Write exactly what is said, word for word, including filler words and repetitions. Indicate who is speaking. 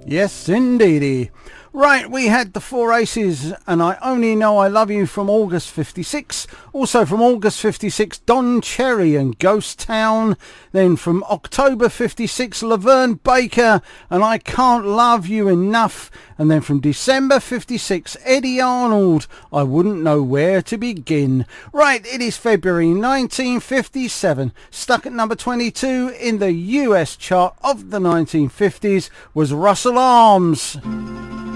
Speaker 1: Yes, indeedy. Right, we had the Four Aces and I Only Know I Love You from August fifty-six. Also from August fifty-six, Don Cherry and Ghost Town. Then from October fifty-six, Laverne Baker and I Can't Love You Enough. And then from December fifty-six, Eddie Arnold, I Wouldn't Know Where to Begin. Right, it is February nineteen fifty-seven. Stuck at number twenty-two in the U S chart of the nineteen fifties was Russell Arms.